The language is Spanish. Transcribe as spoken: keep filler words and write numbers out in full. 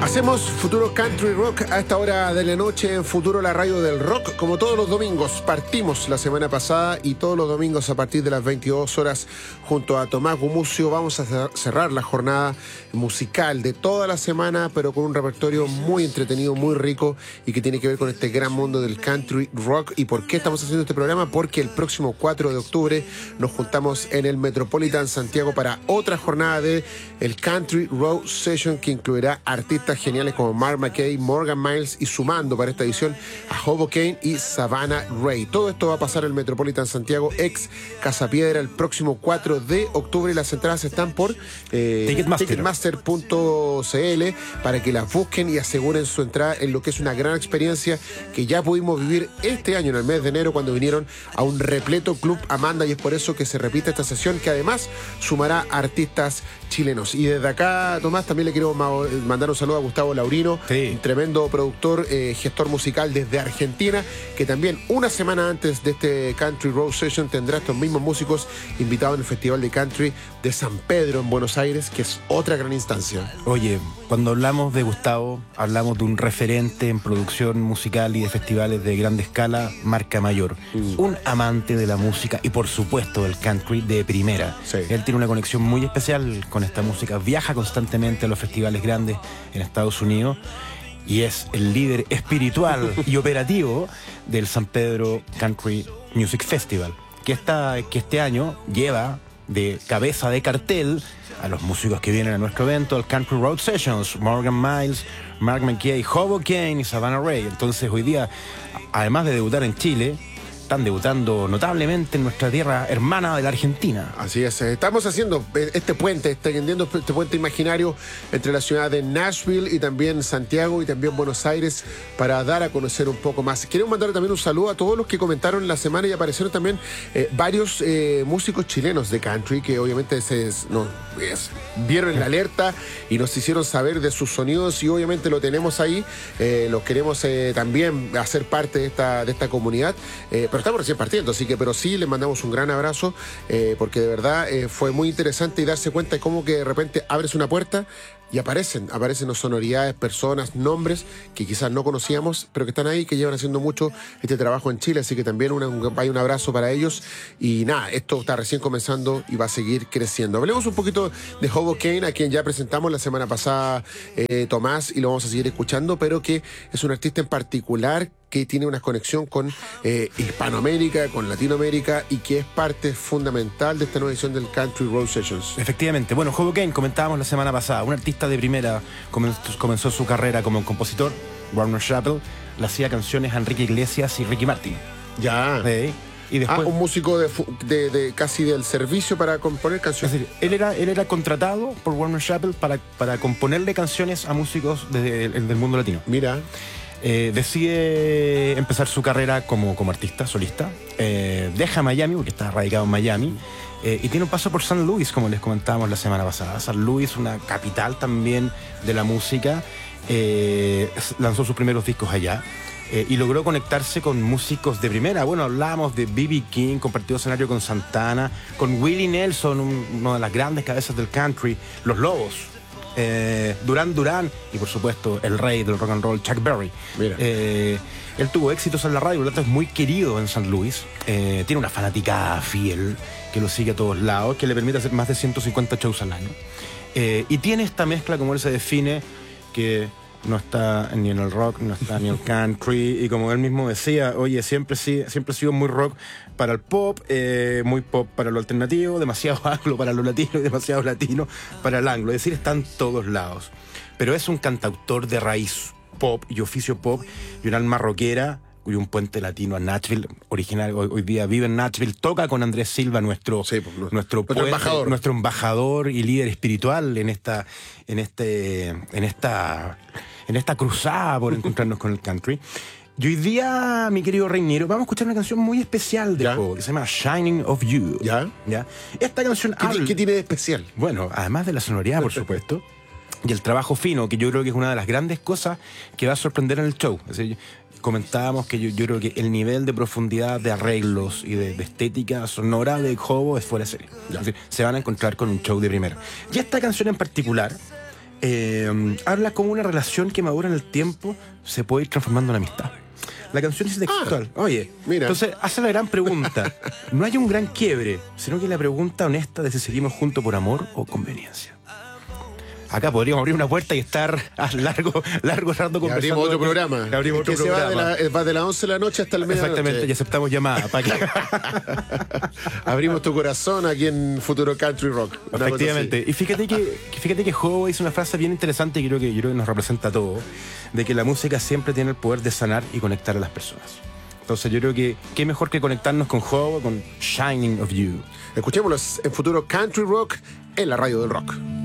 Hacemos Futuro Country Rock a esta hora de la noche en Futuro, la radio del rock. Como todos los domingos, partimos la semana pasada y todos los domingos a partir de las veintidós horas junto a Tomás Gumucio vamos a cerrar la jornada musical de toda la semana, pero con un repertorio muy entretenido, muy rico y que tiene que ver con este gran mundo del country rock. ¿Y por qué estamos haciendo este programa? Porque el próximo cuatro de octubre nos juntamos en el Metropolitan Santiago para otra jornada de el Country Road Session que incluirá artistas geniales como Mark McKay, Morgan Miles y sumando para esta edición a Hobo Kane y Savannah Ray. Todo esto va a pasar en el Metropolitan Santiago, ex Casa Piedra, el próximo cuatro de octubre. Las entradas están por eh, Ticketmaster punto c l para que las busquen y aseguren su entrada en lo que es una gran experiencia que ya pudimos vivir este año en el mes de enero cuando vinieron a un repleto Club Amanda, y es por eso que se repite esta sesión que además sumará artistas chilenos. Y desde acá, Tomás, también le quiero mandar un saludo a Gustavo Laurino, sí. Un tremendo productor, eh, gestor musical desde Argentina, que también una semana antes de este Country Road Session tendrá estos mismos músicos invitados en el Festival de Country de San Pedro en Buenos Aires, que es otra gran instancia. Oye, cuando hablamos de Gustavo, hablamos de un referente en producción musical y de festivales de grande escala, marca mayor. Mm. Un amante de la música y por supuesto del country de primera. Sí. Él tiene una conexión muy especial con esta música, viaja constantemente a los festivales grandes en Estados Unidos y es el líder espiritual y operativo del San Pedro Country Music Festival, que, esta, que este año lleva de cabeza de cartel a los músicos que vienen a nuestro evento, el Country Road Sessions, Morgan Miles, Mark McKay, Hobo Kane y Savannah Ray. Entonces hoy día, además de debutar en Chile, están debutando notablemente en nuestra tierra hermana de la Argentina. Así es, estamos haciendo este puente, extendiendo este puente imaginario entre la ciudad de Nashville y también Santiago y también Buenos Aires para dar a conocer un poco más. Queremos mandar también un saludo a todos los que comentaron la semana y aparecieron también eh, varios eh, músicos chilenos de country que obviamente se, no, es, vieron la alerta y nos hicieron saber de sus sonidos y obviamente lo tenemos ahí, eh, los queremos eh, también hacer parte de esta, de esta comunidad, eh, pero estamos recién partiendo, así que, pero sí, les mandamos un gran abrazo, eh, porque de verdad eh, fue muy interesante y darse cuenta de cómo que de repente abres una puerta y aparecen, aparecen sonoridades, personas, nombres que quizás no conocíamos, pero que están ahí, que llevan haciendo mucho este trabajo en Chile, así que también una, un, hay un abrazo para ellos. Y nada, esto está recién comenzando y va a seguir creciendo. Hablemos un poquito de Hobo Kane, a quien ya presentamos la semana pasada, eh, Tomás, y lo vamos a seguir escuchando, pero que es un artista en particular que tiene una conexión con eh, Hispanoamérica, con Latinoamérica y que es parte fundamental de esta nueva edición del Country Road Sessions. Efectivamente. Bueno, Hobo Kane, comentábamos la semana pasada, un artista de primera, comenzó, comenzó su carrera como compositor. Warner Chappell le hacía canciones a Enrique Iglesias y Ricky Martin. Ya. ¿Sí? Y después, ah, un músico de, de, de casi del servicio para componer canciones. Es decir, él era, él era contratado por Warner Chappell para, para componerle canciones a músicos de, de, del mundo latino. Mira. Eh, decide empezar su carrera como, como artista, solista. Eh, deja Miami, porque está radicado en Miami, eh, y tiene un paso por San Luis, como les comentábamos la semana pasada. San Luis, una capital también de la música. Eh, lanzó sus primeros discos allá. Eh, y logró conectarse con músicos de primera. Bueno, hablábamos de B B King, compartió escenario con Santana, con Willie Nelson, un, una de las grandes cabezas del country, Los Lobos, eh, Duran Duran y por supuesto el rey del rock and roll, Chuck Berry. Mira. Eh, él tuvo éxitos en la radio, por lo tanto es muy querido en San Luis. Eh, tiene una fanática fiel que lo sigue a todos lados, que le permite hacer más de ciento cincuenta shows al año. Eh, y tiene esta mezcla, como él se define, que no está ni en el rock, no está ni en el country, y como él mismo decía, oye, siempre, siempre he sido muy rock para el pop, eh, muy pop para lo alternativo, demasiado anglo para lo latino y demasiado latino para el anglo, es decir, está en todos lados. Pero es un cantautor de raíz pop y oficio pop y un alma rockera y un puente latino a Nashville, original, hoy, hoy día vive en Nashville, toca con Andrés Silva, nuestro, sí, pues, nuestro, nuestro, puente, embajador. nuestro embajador y líder espiritual en esta, en este, en esta, en esta cruzada por encontrarnos con el country. Y hoy día, mi querido Reiniero, vamos a escuchar una canción muy especial de juego que se llama Shining of You. ¿Ya? ¿Ya? Esta canción ¿Qué, habla... ¿Qué tiene de especial? Bueno, además de la sonoridad, por supuesto, y el trabajo fino, que yo creo que es una de las grandes cosas que va a sorprender en el show. Es decir, comentábamos que yo, yo creo que el nivel de profundidad de arreglos y de, de estética sonora de Hobo es fuera de serie. Es decir, se van a encontrar con un show de primera. Y esta canción en particular eh, habla como una relación que madura en el tiempo se puede ir transformando en amistad. La canción dice textual. Ah, Oye, mira. Entonces hace la gran pregunta. No hay un gran quiebre, sino que la pregunta honesta de si seguimos juntos por amor o conveniencia. Acá podríamos abrir una puerta y estar a largo, largo rato conversando. Y abrimos otro programa. Y abrimos otro que programa. Se va de, la, va de las once de la noche hasta el mediodía. Exactamente, y aceptamos llamadas. ¿Para qué? Abrimos tu corazón aquí en Futuro Country Rock. Efectivamente. Y fíjate que, fíjate que Joe hizo una frase bien interesante que creo que, yo creo que nos representa a todos, de que la música siempre tiene el poder de sanar y conectar a las personas. Entonces yo creo que qué mejor que conectarnos con Joe, con Shining of You. Escuchémoslos en Futuro Country Rock en la radio del rock.